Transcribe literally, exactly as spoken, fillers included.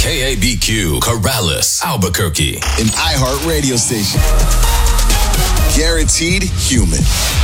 K A B Q, Corrales, Albuquerque. An iHeart radio station. Guaranteed human.